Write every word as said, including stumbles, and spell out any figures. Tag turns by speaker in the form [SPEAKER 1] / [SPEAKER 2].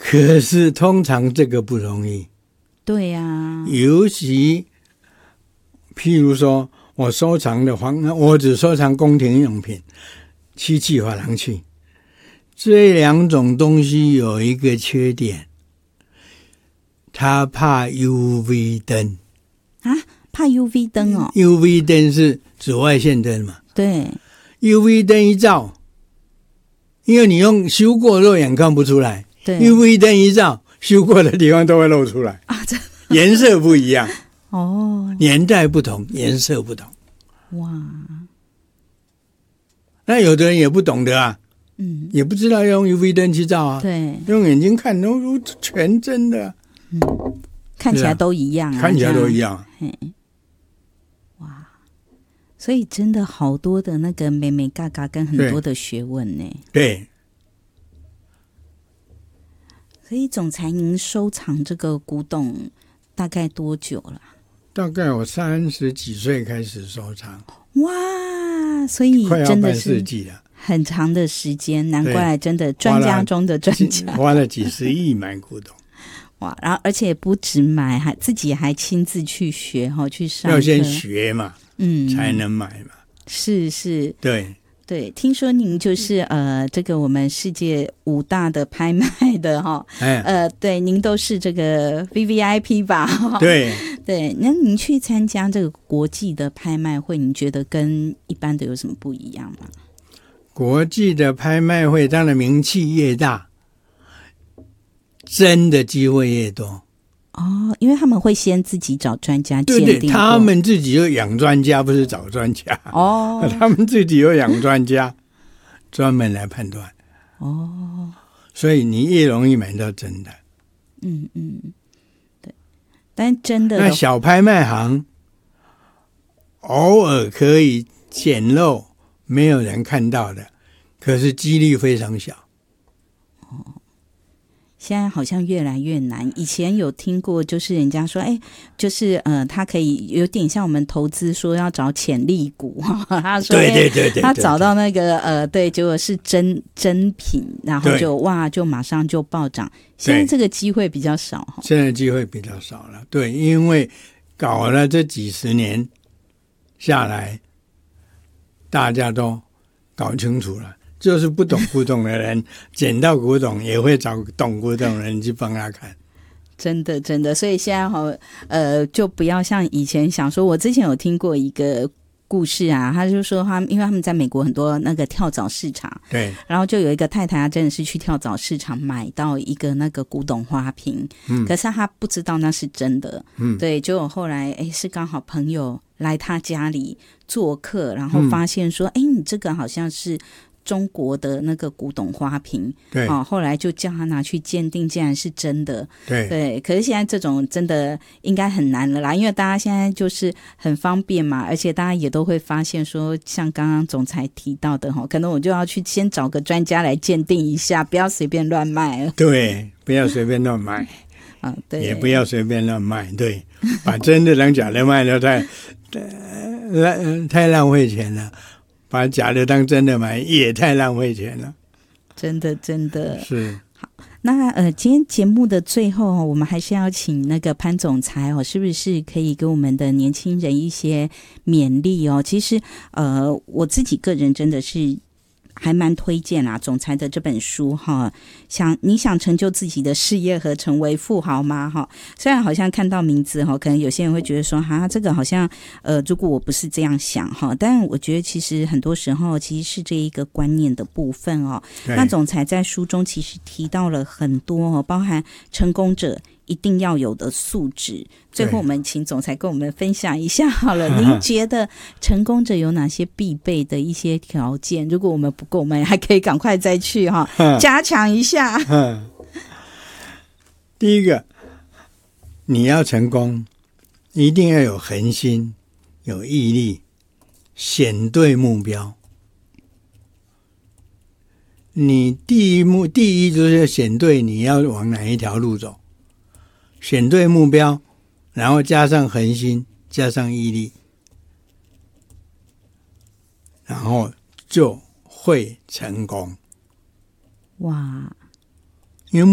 [SPEAKER 1] 可是通常这个不容易。
[SPEAKER 2] 对呀、啊，
[SPEAKER 1] 尤其譬如说我收藏的黄，我只收藏宫廷用品、漆器、珐琅器，这两种东西有一个缺点，它怕 U V 灯
[SPEAKER 2] 啊，怕 U V 灯哦。
[SPEAKER 1] U V 灯是紫外线灯嘛？
[SPEAKER 2] 对
[SPEAKER 1] ，U V 灯一照，因为你用修过肉眼看不出来，
[SPEAKER 2] 对
[SPEAKER 1] U V 灯一照，修过的地方都会露出来
[SPEAKER 2] 啊，这
[SPEAKER 1] 颜色不一样。
[SPEAKER 2] 哦，
[SPEAKER 1] 年代不同，颜色不同。
[SPEAKER 2] 哇，
[SPEAKER 1] 那有的人也不懂得啊，
[SPEAKER 2] 嗯，
[SPEAKER 1] 也不知道要用 U V 灯去照啊，
[SPEAKER 2] 对，
[SPEAKER 1] 用眼睛看都全真的、啊，
[SPEAKER 2] 嗯，看起来都一样啊，
[SPEAKER 1] 看起来都一样。
[SPEAKER 2] 嘿，哇，所以真的好多的那个美美嘎嘎跟很多的学问呢。
[SPEAKER 1] 对，
[SPEAKER 2] 所以总裁，您收藏这个古董大概多久了？
[SPEAKER 1] 大概我三十几岁开始收藏，
[SPEAKER 2] 哇，所以
[SPEAKER 1] 快要
[SPEAKER 2] 真的
[SPEAKER 1] 半世
[SPEAKER 2] 是
[SPEAKER 1] 纪了，
[SPEAKER 2] 很长的时间，难怪真的专家中的专家，
[SPEAKER 1] 花了几十亿买古董。
[SPEAKER 2] 哇！然后而且不止买，还自己还亲自去学哈，去上课，
[SPEAKER 1] 要先学嘛，
[SPEAKER 2] 嗯，
[SPEAKER 1] 才能买嘛。
[SPEAKER 2] 是是，
[SPEAKER 1] 对
[SPEAKER 2] 对。听说您就是呃，这个我们世界五大的拍卖的哈，
[SPEAKER 1] 哎，
[SPEAKER 2] 呃，对，您都是这个 V V I P 吧？
[SPEAKER 1] 对
[SPEAKER 2] 对。那您去参加这个国际的拍卖会，你觉得跟一般的有什么不一样吗？
[SPEAKER 1] 国际的拍卖会，当然名气越大，真的机会越多。
[SPEAKER 2] 哦，因为他们会先自己找专家鉴定过，
[SPEAKER 1] 对对，他们自己有养专家，不是找专家。
[SPEAKER 2] 哦，
[SPEAKER 1] 他们自己有养专家，专门来判断。
[SPEAKER 2] 哦，
[SPEAKER 1] 所以你越容易买到真的。
[SPEAKER 2] 嗯嗯，对。但真的
[SPEAKER 1] 那小拍卖行偶尔可以捡漏没有人看到的，可是几率非常小。
[SPEAKER 2] 哦，现在好像越来越难。以前有听过，就是人家说，哎，就是呃，他可以有点像我们投资说要找潜力股，他说，
[SPEAKER 1] 对对对对，
[SPEAKER 2] 他找到那个呃，对，结果是真真品，然后就哇，就马上就暴涨。现在这个机会比较少，
[SPEAKER 1] 现在机会比较少了。对，因为搞了这几十年下来，大家都搞清楚了。就是不懂古董的人捡到古董也会找懂古董的人去帮他看，
[SPEAKER 2] 真的真的。所以现在好呃，就不要像以前想说，我之前有听过一个故事啊，他就说他因为他们在美国很多那个跳蚤市场，
[SPEAKER 1] 对，
[SPEAKER 2] 然后就有一个太太，她真的是去跳蚤市场买到一个那个古董花瓶，嗯，可是她不知道那是真的，嗯，对，结果后来哎是刚好朋友来她家里做客，然后发现说，哎、嗯，你这个好像是中国的那个古董花瓶，
[SPEAKER 1] 对，
[SPEAKER 2] 哦，后来就叫他拿去鉴定，竟然是真的，
[SPEAKER 1] 对
[SPEAKER 2] 对。可是现在这种真的应该很难了啦，因为大家现在就是很方便嘛，而且大家也都会发现说，像刚刚总裁提到的哈，可能我就要去先找个专家来鉴定一下，不要随便乱卖了。
[SPEAKER 1] 对，不要随便乱买。
[SPEAKER 2] 啊，对，
[SPEAKER 1] 也不要随便乱卖，对，把真的当假的卖了太，呃，太浪费钱了。把假的当真的买也太浪费钱了，
[SPEAKER 2] 真的真的
[SPEAKER 1] 是。
[SPEAKER 2] 好，那呃，今天节目的最后，我们还是要请那个潘总裁哦，是不是可以给我们的年轻人一些勉励哦？其实呃，我自己个人真的是还蛮推荐啦，总裁的这本书哈，想你想成就自己的事业和成为富豪吗？哈，虽然好像看到名字哈，可能有些人会觉得说哈，这个好像呃，如果我不是这样想哈，但我觉得其实很多时候其实是这一个观念的部分哦。那总裁在书中其实提到了很多哦，包含成功者一定要有的素质。最后我们请总裁跟我们分享一下好了，您觉得成功者有哪些必备的一些条件？如果我们不够，我们还可以赶快再去哈加强一下。
[SPEAKER 1] 第一个，你要成功一定要有恒心，有毅力，选对目标。你第一目第一就是要选对你要往哪一条路走，选对目标，然后加上恒心，加上毅力，然后就会成功。
[SPEAKER 2] 哇，